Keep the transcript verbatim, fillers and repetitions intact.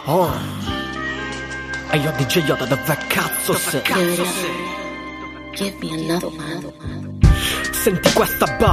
Oh. E io D J Yoda dove cazzo sei? Give me another one. Senti questa barra